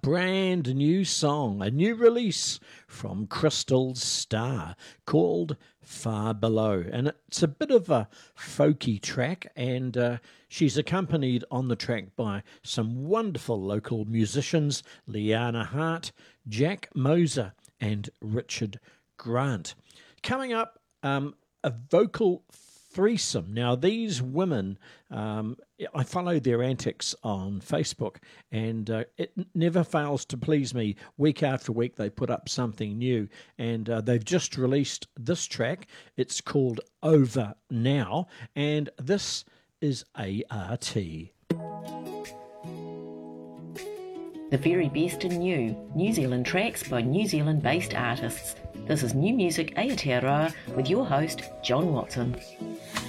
brand new song, a new release from Crystal Star called Far Below. And it's a bit of a folky track, and she's accompanied on the track by some wonderful local musicians, Liana Hart, Jack Moser and Richard Grant. Coming up, a vocal threesome. Now, these women, I follow their antics on Facebook, and it never fails to please me. Week after week, they put up something new, and they've just released this track. It's called Over Now, and this is ART. The very best in New Zealand tracks by New Zealand-based artists. This is New Music Aotearoa with your host, John Watson.